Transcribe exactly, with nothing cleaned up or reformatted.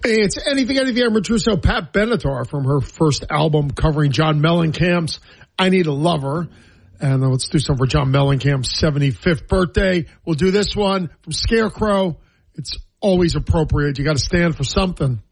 Hey, it's Anything, Anything. I'm Trusso. Pat Benatar from her first album covering John Mellencamp's I Need a Lover. And then let's do something for John Mellencamp's seventy-fifth birthday. We'll do this one from Scarecrow. It's always appropriate. You got to stand for something.